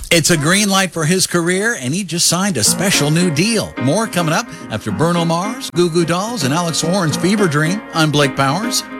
It's a green light for his career, and he just signed a special new deal. More coming up after Bruno Mars, Goo Goo Dolls, and Alex Warren's Fever Dream. I'm Blake Powers.